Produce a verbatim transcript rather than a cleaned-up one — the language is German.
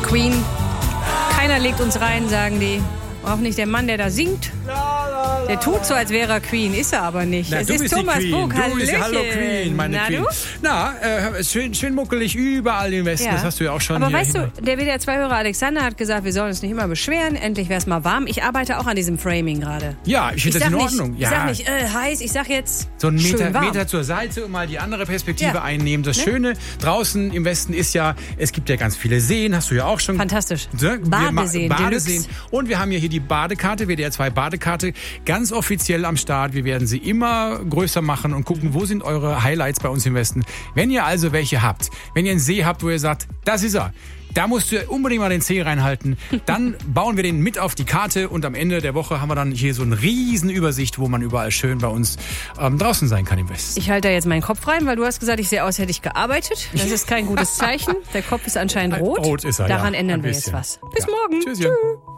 Queen. Keiner legt uns rein, sagen die. Auch nicht der Mann, der da singt. Der tut so, als wäre er Queen, ist er aber nicht. Na, es du ist bist Thomas die Queen. Bug. Du bist die Hallo Hallöchen. Queen, meine Na, Queen. du? Na, äh, schön, schön muckelig überall im Westen. Ja. Das hast du ja auch schon Aber hier weißt hin- du, der W D R zwei Hörer Alexander hat gesagt, wir sollen uns nicht immer beschweren. Endlich wäre es mal warm. Ich arbeite auch an diesem Framing gerade. Ja, ich finde das sag in nicht, Ordnung. Ich Ja. sag nicht, äh, heiß, ich sag jetzt So einen Meter, schön warm. Meter zur Seite und mal die andere Perspektive Ja. einnehmen. Das Ne? Schöne draußen im Westen ist ja, es gibt ja ganz viele Seen, hast du ja auch schon. Fantastisch. Ne? Wir ma- Badeseen, Badeseen. Deluxe. Und wir haben ja hier die Badekarte, W D R zwei Badekarte, ganz offiziell am Start. Wir werden sie immer größer machen und gucken, wo sind eure Highlights bei uns im Westen. Wenn ihr also welche habt, wenn ihr einen See habt, wo ihr sagt, das ist er, da musst du unbedingt mal den Zeh reinhalten, dann bauen wir den mit auf die Karte und am Ende der Woche haben wir dann hier so eine riesen Übersicht, wo man überall schön bei uns ähm, draußen sein kann im Westen. Ich halte da jetzt meinen Kopf rein, weil du hast gesagt, ich sehe aus, hätte ich gearbeitet. Das ist kein gutes Zeichen. Der Kopf ist anscheinend rot. Rot ist er, Daran ja, ändern ein wir jetzt bisschen. was. Bis Ja. morgen. Tschüsschen. Tschüss.